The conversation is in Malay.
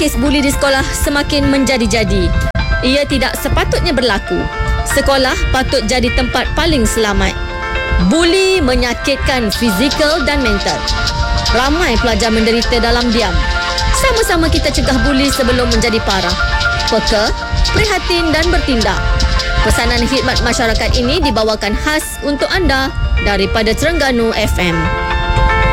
kes buli di sekolah semakin menjadi-jadi. Ia tidak sepatutnya berlaku. Sekolah patut jadi tempat paling selamat. Buli menyakitkan fizikal dan mental. Ramai pelajar menderita dalam diam. Sama-sama kita cegah buli sebelum menjadi parah. Peka, prihatin dan bertindak. Pesanan khidmat masyarakat ini dibawakan khas untuk anda daripada Terengganu FM.